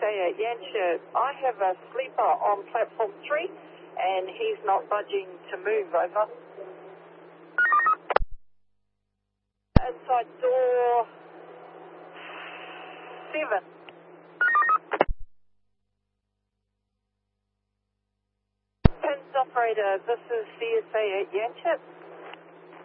CSA at Yanchep. I have a sleeper on platform 3 and he's not budging to move over. Inside door 7. Pins operator, this is CSA at Yanchep.